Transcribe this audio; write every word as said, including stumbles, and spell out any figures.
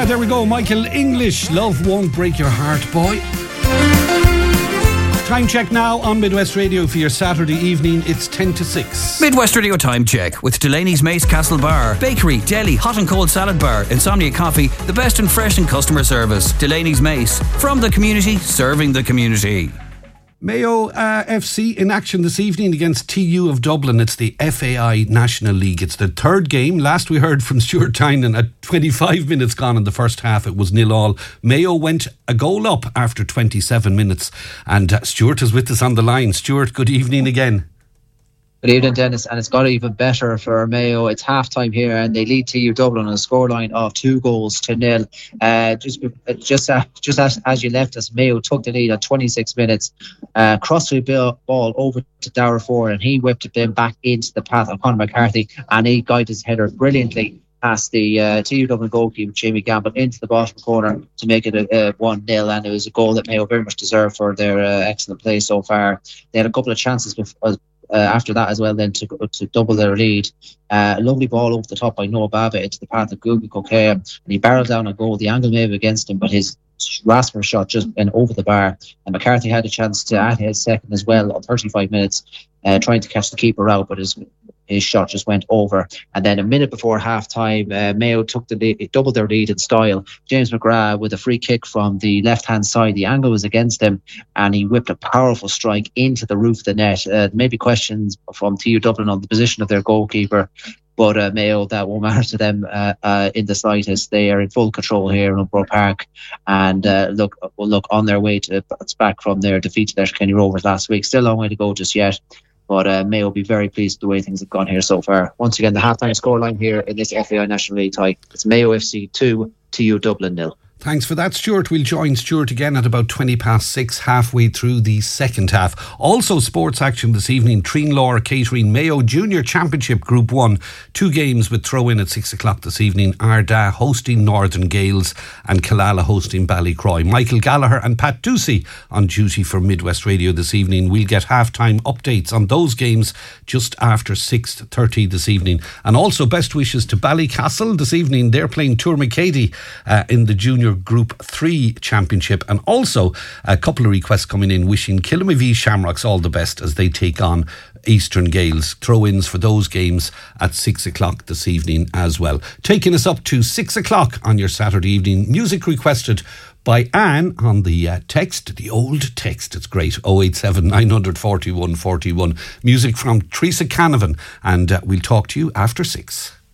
Yeah, there we go. Michael English, Love Won't Break Your Heart, boy. Time check now on Midwest Radio for your Saturday evening. It's ten to six. Midwest Radio time check with Delaney's Mace Castle Bar. Bakery, deli, hot and cold salad bar, Insomnia Coffee, the best in fresh and customer service. Delaney's Mace. From the community, serving the community. Mayo uh, F C in action this evening against T U of Dublin. It's the F A I National League. It's the third game. Last we heard from Stuart Tynan at twenty-five minutes gone in the first half, it was nil all. Mayo went a goal up after twenty-seven minutes. And uh, Stuart is with us on the line. Stuart, good evening again. Good evening, Dennis, and it's got even better for Mayo. It's half time here, and they lead T U Dublin on a scoreline of two goals to nil. Uh, just, just, uh, just as, as you left us, Mayo took the lead at twenty-six minutes. Uh, crossed the ball over to Darragh Ford, and he whipped it then back into the path of Conor McCarthy, and he guided his header brilliantly past the uh, T U Dublin goalkeeper Jamie Gamble into the bottom corner to make it a one nil, and it was a goal that Mayo very much deserved for their uh, excellent play so far. They had a couple of chances before. Uh, after that as well then to to double their lead. Uh, a lovely ball over the top by Noah Baba into the path of Googie Kokea, and he barreled down a goal. The angle may have against him, but his Rasper shot just went over the bar, and McCarthy had a chance to add his second as well on thirty-five minutes, uh, trying to catch the keeper out, but his his shot just went over. And then a minute before half time, uh, Mayo took the lead, doubled their lead in style. James McGrath with a free kick from the left hand side. The angle was against him, and he whipped a powerful strike into the roof of the net. Uh, maybe questions from T U Dublin on the position of their goalkeeper, but uh, Mayo, that won't matter to them uh, uh, in the slightest. They are in full control here in Borough Park, and uh, look, well, look on their way to it's back from their defeat to Letterkenny Rovers last week. Still a long way to go just yet, but uh, Mayo will be very pleased with the way things have gone here so far. Once again, the half-time scoreline here in this F A I National League tie. It's Mayo F C two, T U Dublin nil. Thanks for that, Stuart. We'll join Stuart again at about twenty past six, halfway through the second half. Also, sports action this evening. Treenlaw catering Mayo Junior Championship Group one. Two games with throw-in at six o'clock this evening. Ardagh hosting Northern Gales and Killala hosting Ballycroy. Michael Gallagher and Pat Ducey on duty for Midwest Radio this evening. We'll get half-time updates on those games just after six thirty this evening. And also, best wishes to Ballycastle this evening. They're playing Tourmakeady uh, in the Junior Group three Championship, and also a couple of requests coming in wishing Killamavie Shamrocks all the best as they take on Eastern Gales. Throw-ins for those games at six o'clock this evening as well. Taking us up to six o'clock on your Saturday evening. Music requested by Anne on the uh, text, the old text. It's great. oh eight seven, nine four one, four one. Music from Teresa Canavan, and uh, we'll talk to you after six.